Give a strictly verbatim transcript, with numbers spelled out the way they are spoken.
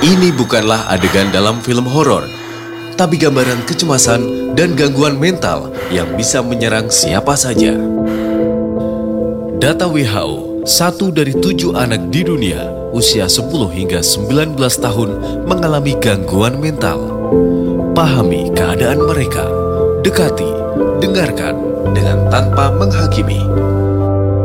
Ini bukanlah adegan dalam film horor, tapi gambaran kecemasan dan gangguan mental yang bisa menyerang siapa saja. Data W H O, satu dari tujuh anak di dunia usia sepuluh hingga sembilan belas tahun mengalami gangguan mental. Pahami keadaan mereka, dekati, dengarkan dengan tanpa menghakimi.